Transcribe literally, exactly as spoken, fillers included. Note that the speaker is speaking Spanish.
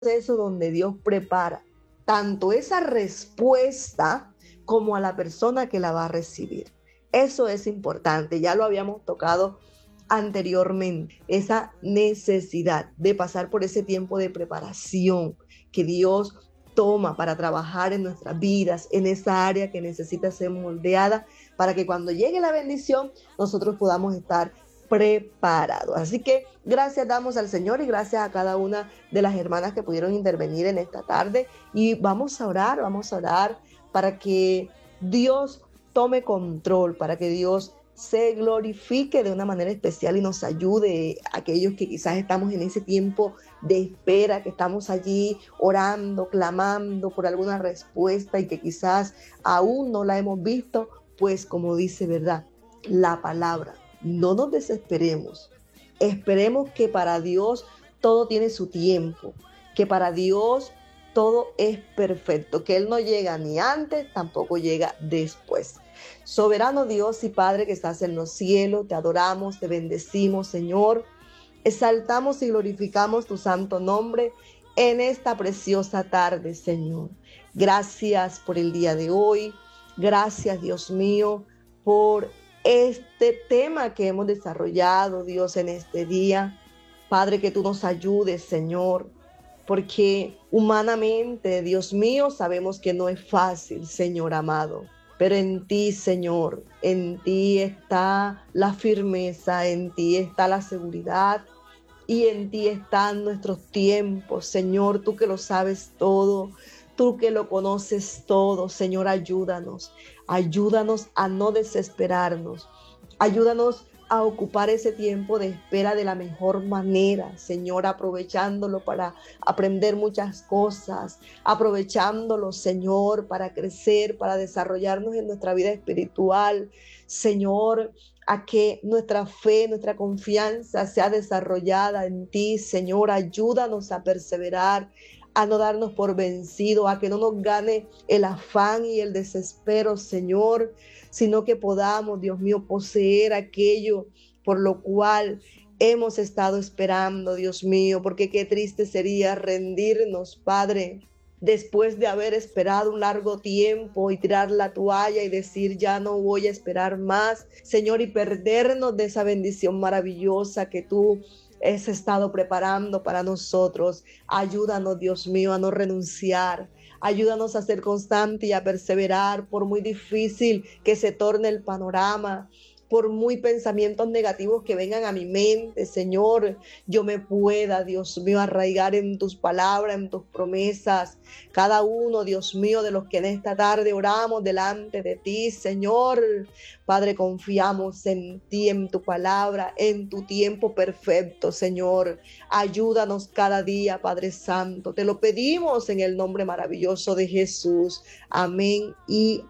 proceso donde Dios prepara tanto esa respuesta como a la persona que la va a recibir. Eso es importante, ya lo habíamos tocado anteriormente, esa necesidad de pasar por ese tiempo de preparación que Dios toma para trabajar en nuestras vidas, en esa área que necesita ser moldeada, para que cuando llegue la bendición nosotros podamos estar preparados. Así que gracias damos al Señor y gracias a cada una de las hermanas que pudieron intervenir en esta tarde, y vamos a orar, vamos a orar para que Dios tome control, para que Dios se glorifique de una manera especial y nos ayude a aquellos que quizás estamos en ese tiempo de espera, que estamos allí orando, clamando por alguna respuesta y que quizás aún no la hemos visto. Pues como dice, ¿verdad?, la palabra, no nos desesperemos, esperemos que para Dios todo tiene su tiempo, que para Dios todo es perfecto, que Él no llega ni antes, tampoco llega después. Soberano Dios y Padre que estás en los cielos, te adoramos, te bendecimos, Señor. Exaltamos y glorificamos tu santo nombre en esta preciosa tarde, Señor. Gracias por el día de hoy. Gracias, Dios mío, por este tema que hemos desarrollado, Dios, en este día. Padre, que tú nos ayudes, Señor, porque humanamente, Dios mío, sabemos que no es fácil, Señor amado. Pero en ti, Señor, en ti está la firmeza, en ti está la seguridad y en ti están nuestros tiempos. Señor, tú que lo sabes todo, tú que lo conoces todo, Señor, ayúdanos. Ayúdanos a no desesperarnos. Ayúdanos a ocupar ese tiempo de espera de la mejor manera, Señor, aprovechándolo para aprender muchas cosas, aprovechándolo, Señor, para crecer, para desarrollarnos en nuestra vida espiritual, Señor, a que nuestra fe, nuestra confianza sea desarrollada en ti, Señor. Ayúdanos a perseverar, a no darnos por vencido, a que no nos gane el afán y el desespero, Señor, sino que podamos, Dios mío, poseer aquello por lo cual hemos estado esperando, Dios mío, porque qué triste sería rendirnos, Padre, después de haber esperado un largo tiempo y tirar la toalla y decir ya no voy a esperar más, Señor, y perdernos de esa bendición maravillosa que tú has estado preparando para nosotros. Ayúdanos, Dios mío, a no renunciar. Ayúdanos a ser constantes y a perseverar por muy difícil que se torne el panorama, por muy pensamientos negativos que vengan a mi mente, Señor, yo me pueda, Dios mío, arraigar en tus palabras, en tus promesas. Cada uno, Dios mío, de los que en esta tarde oramos delante de ti, Señor, Padre, confiamos en ti, en tu palabra, en tu tiempo perfecto, Señor. Ayúdanos cada día, Padre Santo. Te lo pedimos en el nombre maravilloso de Jesús. Amén y